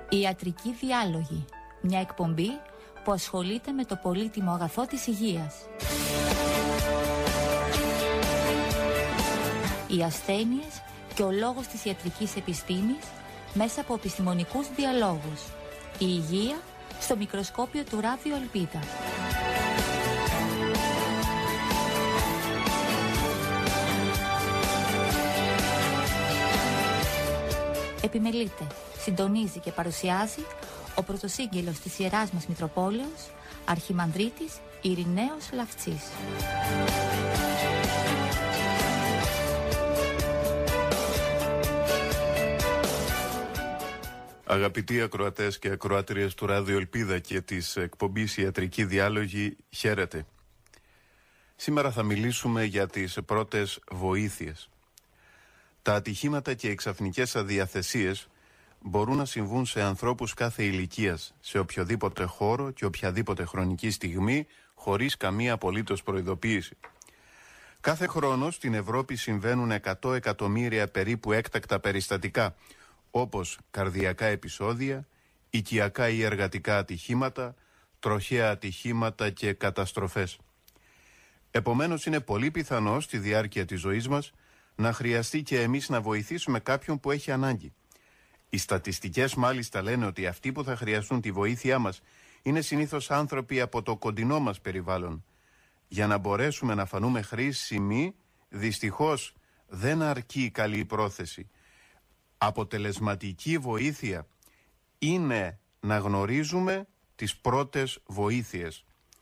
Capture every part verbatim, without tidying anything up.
Η Ιατρική Διάλογη, μια εκπομπή που ασχολείται με το πολύτιμο αγαθό της υγείας. Οι ασθένειες και ο λόγος της ιατρικής επιστήμης μέσα από επιστημονικούς διαλόγους. Η υγεία στο μικροσκόπιο του Ράδιο Ελπίδα. Επιμελείται, συντονίζει και παρουσιάζει ο πρωτοσύγγελος της Ιεράς μας Μητροπόλεως, Αρχιμανδρίτης Ειρηναίος Λαυτσής. Αγαπητοί ακροατές και ακροάτριες του Ράδιο Ελπίδα και της εκπομπής Ιατρική Διάλογη, χαίρετε. Σήμερα θα μιλήσουμε για τις πρώτες βοήθειες. Τα ατυχήματα και οι ξαφνικές αδιαθεσίες μπορούν να συμβούν σε ανθρώπους κάθε ηλικίας, σε οποιοδήποτε χώρο και οποιαδήποτε χρονική στιγμή, χωρίς καμία απολύτως προειδοποίηση. Κάθε χρόνο στην Ευρώπη συμβαίνουν εκατό εκατομμύρια περίπου έκτακτα περιστατικά, όπως καρδιακά επεισόδια, οικιακά ή εργατικά ατυχήματα, τροχαία ατυχήματα και καταστροφές. Επομένως είναι πολύ πιθανό στη διάρκεια της ζωής μας να χρειαστεί και εμείς να βοηθήσουμε κάποιον που έχει ανάγκη. Οι στατιστικές μάλιστα λένε ότι αυτοί που θα χρειαστούν τη βοήθειά μας είναι συνήθως άνθρωποι από το κοντινό μας περιβάλλον. Για να μπορέσουμε να φανούμε χρήσιμοι, δυστυχώς δεν αρκεί η καλή πρόθεση. Αποτελεσματική βοήθεια είναι να γνωρίζουμε τις πρώτες βοήθειες.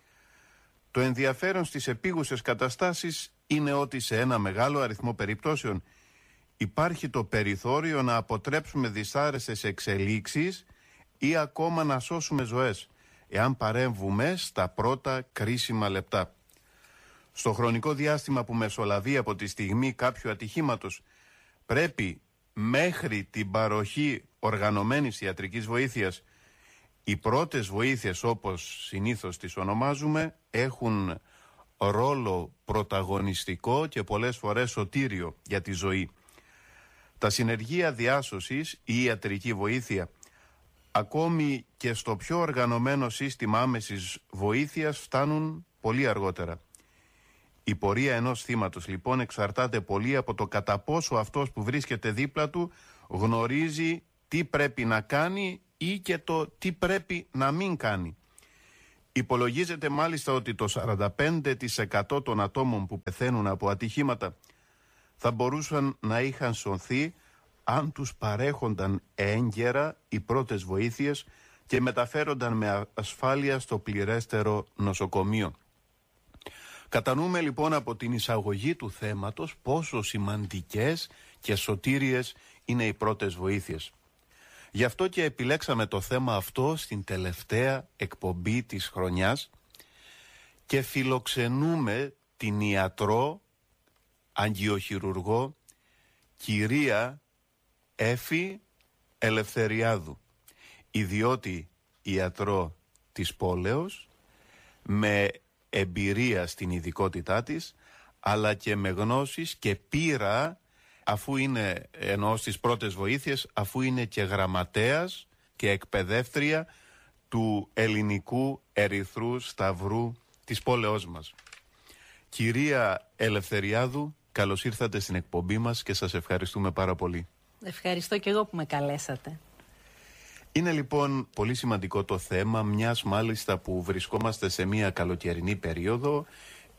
Το ενδιαφέρον στις επίγουσες καταστάσεις είναι ότι σε ένα μεγάλο αριθμό περιπτώσεων υπάρχει το περιθώριο να αποτρέψουμε δυσάρεστες εξελίξεις ή ακόμα να σώσουμε ζωές, εάν παρέμβουμε στα πρώτα κρίσιμα λεπτά. Στο χρονικό διάστημα που μεσολαβεί από τη στιγμή κάποιου ατυχήματος, πρέπει μέχρι την παροχή οργανωμένης ιατρικής βοήθειας, οι πρώτες βοήθειες, όπως συνήθως τις ονομάζουμε, έχουν ρόλο πρωταγωνιστικό και πολλές φορές σωτήριο για τη ζωή. Τα συνεργεία διάσωσης ή η ιατρική βοήθεια, ακόμη και στο πιο οργανωμένο σύστημα άμεσης βοήθειας, φτάνουν πολύ αργότερα. Η πορεία ενός θύματος λοιπόν εξαρτάται πολύ από το κατά πόσο αυτός που βρίσκεται δίπλα του γνωρίζει τι πρέπει να κάνει ή και το τι πρέπει να μην κάνει. Υπολογίζεται μάλιστα ότι το σαράντα πέντε τοις εκατό των ατόμων που πεθαίνουν από ατυχήματα θα μπορούσαν να είχαν σωθεί αν τους παρέχονταν έγκαιρα οι πρώτες βοήθειες και μεταφέρονταν με ασφάλεια στο πληρέστερο νοσοκομείο. Κατανοούμε λοιπόν από την εισαγωγή του θέματος πόσο σημαντικές και σωτήριες είναι οι πρώτες βοήθειες. Γι' αυτό και επιλέξαμε το θέμα αυτό στην τελευταία εκπομπή της χρονιάς και φιλοξενούμε την ιατρό, αγγειοχειρουργό, κυρία Έφη Ελευθεριάδου, ιδιώτη ιατρό της πόλεως, με εμπειρία στην ειδικότητά της, αλλά και με γνώσεις και πείρα, αφού είναι, εννοώ στις πρώτες βοήθειες, αφού είναι και γραμματέας και εκπαιδεύτρια του Ελληνικού Ερυθρού Σταυρού της πόλεως μας. Κυρία Ελευθεριάδου, καλώς ήρθατε στην εκπομπή μας και σας ευχαριστούμε πάρα πολύ. Ευχαριστώ και εγώ που με καλέσατε. Είναι λοιπόν πολύ σημαντικό το θέμα, μιας μάλιστα που βρισκόμαστε σε μια καλοκαιρινή περίοδο.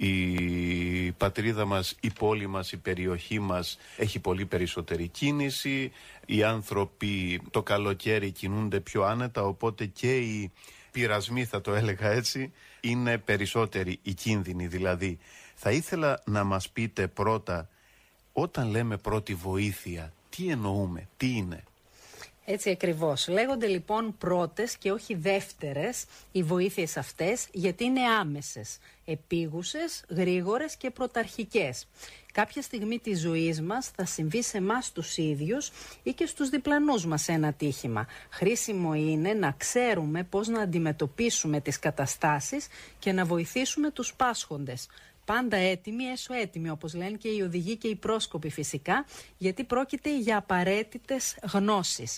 Η πατρίδα μας, η πόλη μας, η περιοχή μας έχει πολύ περισσότερη κίνηση. Οι άνθρωποι το καλοκαίρι κινούνται πιο άνετα, οπότε και οι πειρασμοί, θα το έλεγα έτσι, είναι περισσότεροι, οι κίνδυνοι δηλαδή. Θα ήθελα να μας πείτε πρώτα, όταν λέμε πρώτη βοήθεια, τι εννοούμε, τι είναι? Έτσι ακριβώς. Λέγονται λοιπόν πρώτες και όχι δεύτερες οι βοήθειες αυτές, γιατί είναι άμεσες, επίγουσες, γρήγορες και πρωταρχικές. Κάποια στιγμή της ζωής μας θα συμβεί σε εμάς τους ίδιους ή και στους διπλανούς μας ένα ατύχημα. Χρήσιμο είναι να ξέρουμε πώς να αντιμετωπίσουμε τις καταστάσεις και να βοηθήσουμε τους πάσχοντες. Πάντα έτοιμοι, έσω έτοιμοι, όπως λένε και οι οδηγοί και οι πρόσκοποι φυσικά, γιατί πρόκειται για απαραίτητες γνώσεις.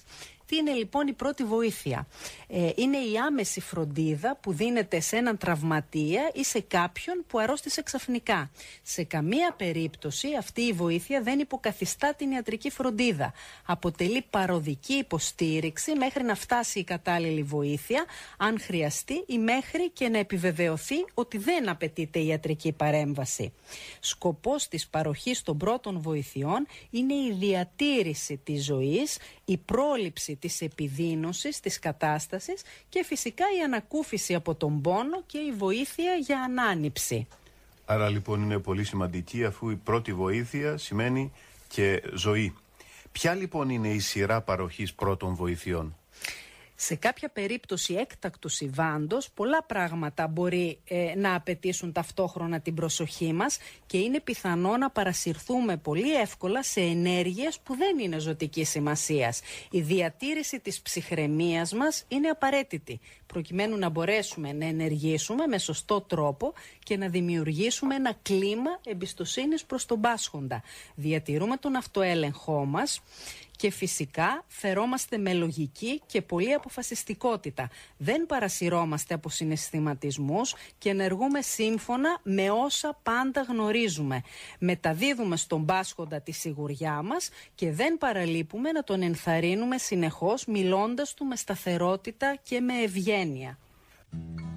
Τι είναι λοιπόν η πρώτη βοήθεια? Ε, είναι η άμεση φροντίδα που δίνεται σε έναν τραυματία ή σε κάποιον που αρρώστησε ξαφνικά. Σε καμία περίπτωση αυτή η βοήθεια δεν υποκαθιστά την ιατρική φροντίδα. Αποτελεί παροδική υποστήριξη μέχρι να φτάσει η κατάλληλη βοήθεια, αν χρειαστεί, ή μέχρι και να επιβεβαιωθεί ότι δεν απαιτείται ιατρική παρέμβαση. Σκοπός της παροχής των πρώτων βοηθειών είναι η διατήρηση της ζωής, η πρόληψη της επιδείνωσης της κατάστασης και φυσικά η ανακούφιση από τον πόνο και η βοήθεια για ανάνυψη. Άρα λοιπόν είναι πολύ σημαντική, αφού η πρώτη βοήθεια σημαίνει και ζωή. Ποια λοιπόν είναι η σειρά παροχής πρώτων βοηθειών? Σε κάποια περίπτωση έκτακτου συμβάντος, πολλά πράγματα μπορεί ε, να απαιτήσουν ταυτόχρονα την προσοχή μας και είναι πιθανό να παρασυρθούμε πολύ εύκολα σε ενέργειες που δεν είναι ζωτικής σημασίας. Η διατήρηση της ψυχραιμίας μας είναι απαραίτητη, προκειμένου να μπορέσουμε να ενεργήσουμε με σωστό τρόπο και να δημιουργήσουμε ένα κλίμα εμπιστοσύνης προς τον πάσχοντα. Διατηρούμε τον αυτοέλεγχό μας και φυσικά φερόμαστε με λογική και πολλή αποφασιστικότητα. Δεν παρασυρώμαστε από συναισθηματισμούς και ενεργούμε σύμφωνα με όσα πάντα γνωρίζουμε. Μεταδίδουμε στον πάσχοντα τη σιγουριά μας και δεν παραλείπουμε να τον ενθαρρύνουμε συνεχώς, μιλώντας του με σταθερότητα και με ευγένεια.